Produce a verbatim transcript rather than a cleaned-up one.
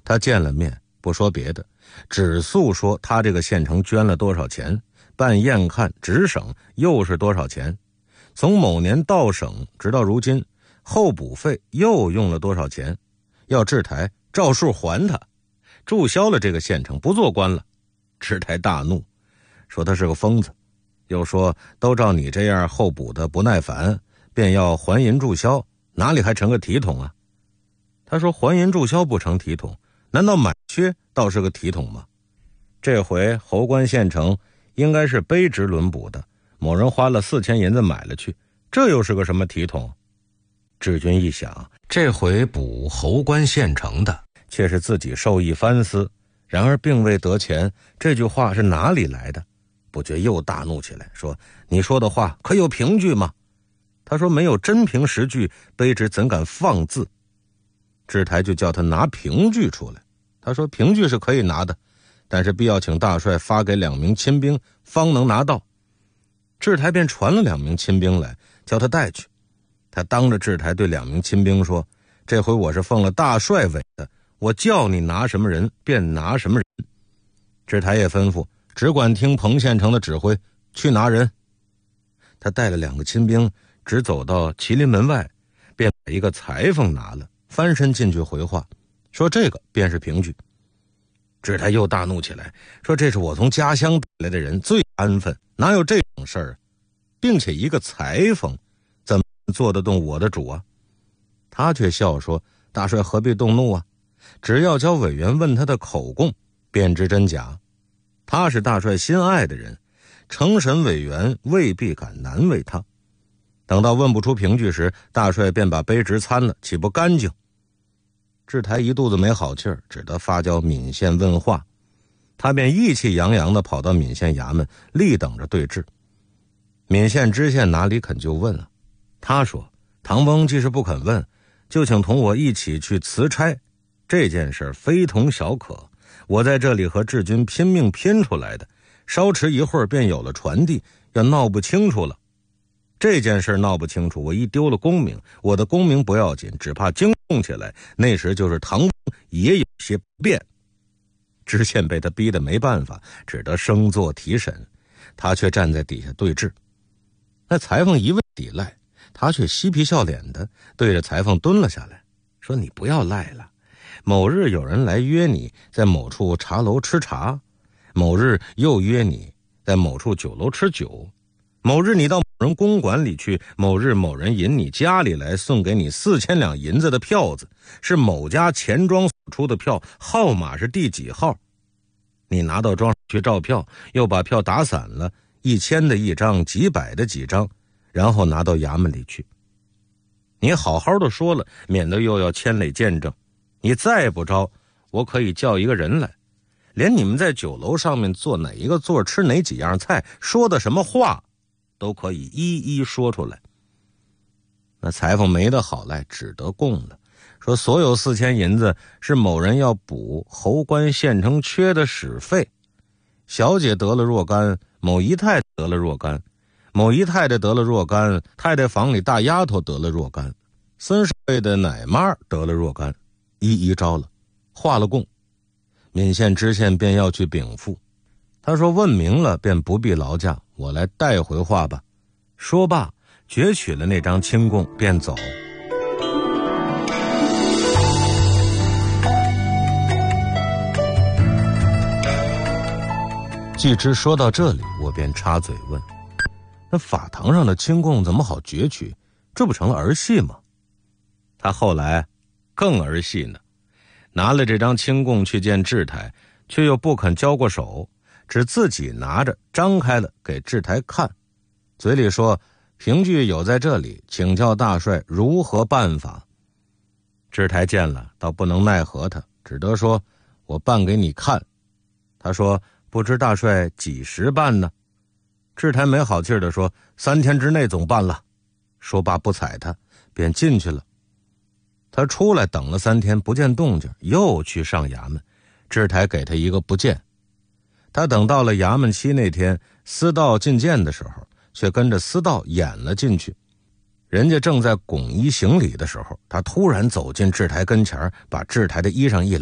他见了面，不说别的，只诉说他这个县城捐了多少钱，办验看直省又是多少钱，从某年到省直到如今，候补费又用了多少钱，要制台照数还他，注销了这个县城，不做官了。制台大怒，说他是个疯子，又说都照你这样候补的不耐烦，便要还银注销，哪里还成个体统啊？他说还银注销不成体统，难道买缺倒是个体统吗？这回侯官县城应该是卑职轮补的，某人花了四千银子买了去，这又是个什么体统？志军一想，这回补侯官县城的却是自己受益藩司，然而并未得钱，这句话是哪里来的？不觉又大怒起来，说你说的话可有凭据吗？他说没有真凭实据，卑职怎敢放字？制台就叫他拿凭据出来。他说凭据是可以拿的，但是必要请大帅发给两名亲兵方能拿到。制台便传了两名亲兵来，叫他带去。他当着制台对两名亲兵说，这回我是奉了大帅委的，我叫你拿什么人便拿什么人。制台也吩咐只管听彭县城的指挥，去拿人。他带了两个亲兵只走到麒麟门外，便把一个裁缝拿了，翻身进去回话，说这个便是凭据。制台又大怒起来，说这是我从家乡带来的人，最安分，哪有这种事儿？并且一个裁缝怎么做得动我的主啊？他却笑说，大帅何必动怒啊？只要叫委员问他的口供，便知真假。他是大帅心爱的人，承审委员未必敢难为他。等到问不出凭据时，大帅便把卑职参了，岂不干净？制台一肚子没好气儿，只得发交闽县问话。他便意气洋洋地跑到闽县衙门，立等着对质。闽县知县哪里肯就问啊？他说唐翁既是不肯问，就请同我一起去辞差，这件事非同小可，我在这里和志军拼命拼出来的，稍迟一会儿便有了传递，要闹不清楚了。这件事闹不清楚，我一丢了功名，我的功名不要紧，只怕惊动起来，那时就是唐翁也有些不便。知县被他逼得没办法，只得升座提审，他却站在底下对质。那裁缝一味抵赖，他却嬉皮笑脸的对着裁缝蹲了下来，说你不要赖了，某日有人来约你在某处茶楼吃茶，某日又约你在某处酒楼吃酒，某日你到某人公馆里去，某日某人引你家里来送给你四千两银子的票子，是某家钱庄所出的票，号码是第几号。你拿到庄上去照票，又把票打散了，一千的一张，几百的几张，然后拿到衙门里去。你好好的说了，免得又要牵累见证。你再不招，我可以叫一个人来，连你们在酒楼上面坐哪一个座，吃哪几样菜，说的什么话，都可以一一说出来。那裁缝没得好赖，只得供了，说所有四千银子是某人要补侯官县城缺的使费，小姐得了若干，某姨太太得了若干，某姨太太得了若干，太太房里大丫头得了若干，孙少尉的奶妈得了若干，一一招了，画了供。闽县知县便要去禀赋，他说问明了便不必劳驾，我来带回话吧。说罢攫取了那张清供便走。据知说到这里，我便插嘴问，那法堂上的清供怎么好攫取？这不成了儿戏吗？他后来更儿戏呢，拿了这张清供去见制台，却又不肯交过手，只自己拿着张开了给制台看，嘴里说凭据有在这里，请教大帅如何办法。制台见了倒不能奈何他，只得说我办给你看。他说不知大帅几时办呢？制台没好气地说三天之内总办了。说罢不睬他，便进去了。他出来等了三天不见动静，又去上衙门，制台给他一个不见。他等到了衙门期那天，司道进见的时候，却跟着司道演了进去。人家正在拱衣行礼的时候，他突然走进制台跟前，把制台的衣裳一